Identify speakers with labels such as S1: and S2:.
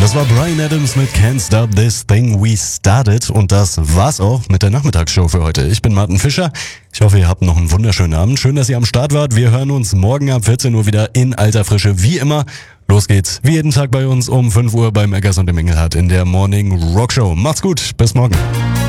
S1: Das war Bryan Adams mit Can't Stop This Thing We Started und das war's auch mit der Nachmittagsshow für heute. Ich bin Martin Fischer. Ich hoffe, ihr habt noch einen wunderschönen Abend. Schön, dass ihr am Start wart. Wir hören uns morgen ab 14 Uhr wieder in alter Frische, wie immer. Los geht's, wie jeden Tag bei uns um 5 Uhr beim Eggers und dem Engelhardt in der Morning Rock Show. Macht's gut, bis morgen.